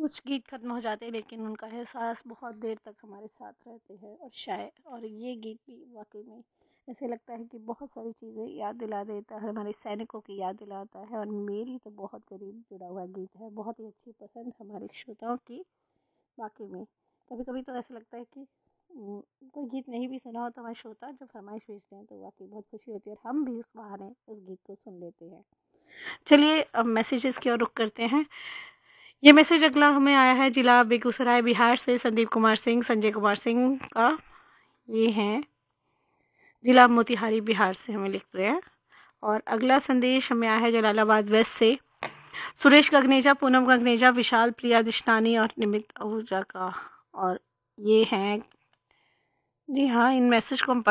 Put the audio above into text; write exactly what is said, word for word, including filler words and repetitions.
कुछ गीत ख़त्म हो जाते हैं लेकिन उनका एहसास बहुत देर तक हमारे साथ रहते हैं। और शायद और ये गीत भी वाकई में ऐसे लगता है कि बहुत सारी चीज़ें याद दिला देता है, हमारे सैनिकों की याद दिलाता है। और मेरी तो बहुत करीब जुड़ा हुआ गीत है, बहुत ही अच्छी पसंद हमारे श्रोताओं की। वाकई में कभी कभी तो ऐसा लगता है कि उम, कोई गीत नहीं भी सुना हो तो हमारे श्रोता जब फरमाइश भेजते हैं तो वाकई बहुत खुशी होती है और हम भी इस बहाने उस गीत को सुन लेते हैं। चलिए अब मैसेजेस की ओर रुख करते हैं। ये मैसेज अगला हमें आया है जिला बेगूसराय बिहार से संदीप कुमार सिंह संजय कुमार सिंह का। ये हैं जिला मोतिहारी बिहार से हमें लिख रहे हैं। और अगला संदेश हमें आया है जलालाबाद वेस्ट से सुरेश गगनेजा, पूनम गगनेजा, विशाल प्रिया दिशनानी और निमित आहूजा का। और ये हैं, जी हाँ, इन मैसेज को हम